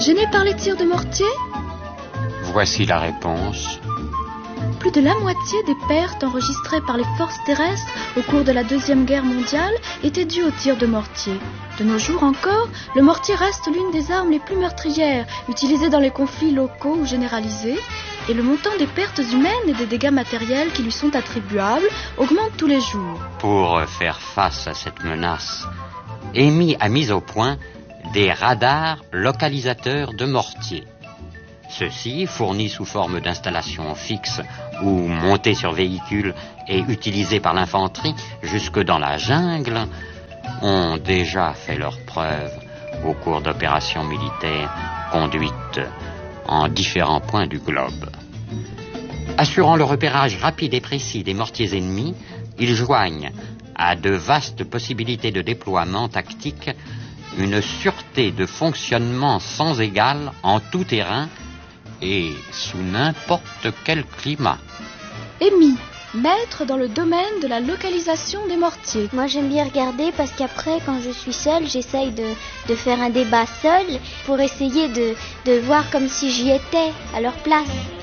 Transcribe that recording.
Gêné par les tirs de mortier? Voici la réponse. Plus de la moitié des pertes enregistrées par les forces terrestres au cours de la Deuxième Guerre mondiale étaient dues aux tirs de mortier. De nos jours encore, le mortier reste l'une des armes les plus meurtrières utilisées dans les conflits locaux ou généralisés, et le montant des pertes humaines et des dégâts matériels qui lui sont attribuables augmente tous les jours. Pour faire face à cette menace, EMI a mis au point des radars localisateurs de mortiers. Ceux-ci, fournis sous forme d'installations fixes ou montés sur véhicules et utilisés par l'infanterie jusque dans la jungle, ont déjà fait leurs preuves au cours d'opérations militaires conduites en différents points du globe. Assurant le repérage rapide et précis des mortiers ennemis, ils joignent à de vastes possibilités de déploiement tactique une sûreté de fonctionnement sans égale en tout terrain et sous n'importe quel climat. EMI, maître dans le domaine de la localisation des mortiers. Moi j'aime bien regarder parce qu'après quand je suis seule, j'essaye de faire un débat seule pour essayer de voir comme si j'y étais à leur place.